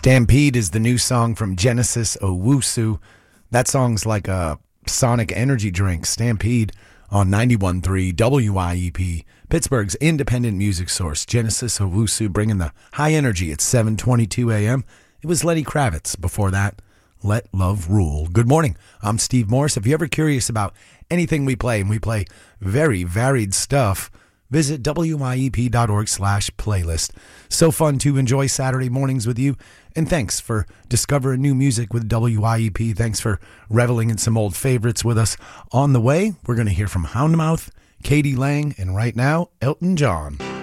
Stampede is the new song from Genesis Owusu. That song's like a sonic energy drink. Stampede on 91.3 WIEP, Pittsburgh's independent music source. Genesis Owusu bringing the high energy at 7:22 a.m. It was Lenny Kravitz. Before that, Let Love Rule. Good morning. I'm Steve Morris. If you're ever curious about anything we play, and we play very varied stuff, visit wiep.org/playlist. So fun to enjoy Saturday mornings with you. And thanks for discovering new music with WIEP. Thanks for reveling in some old favorites with us. On the way, we're going to hear from Houndmouth, Katie Lang, and right now, Elton John.